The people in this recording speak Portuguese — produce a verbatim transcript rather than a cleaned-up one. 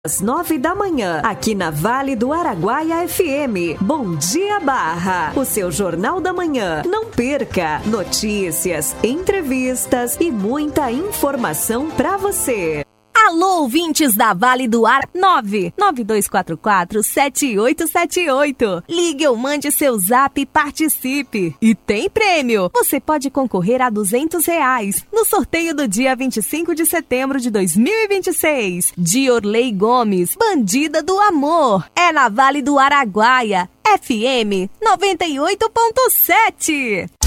Às nove da manhã, aqui na Vale do Araguaia F M. Bom dia, Barra. O seu Jornal da Manhã. Não perca notícias, entrevistas e muita informação para você. Alô, ouvintes da Vale do Ar, nove nove dois quatro quatro sete oito sete oito. Ligue ou mande seu zap e participe. E tem prêmio! Você pode concorrer a duzentos reais no sorteio do dia vinte e cinco de setembro de dois mil e vinte e seis. Diorley Gomes, Bandida do Amor. É na Vale do Araguaia, F M noventa e oito ponto sete.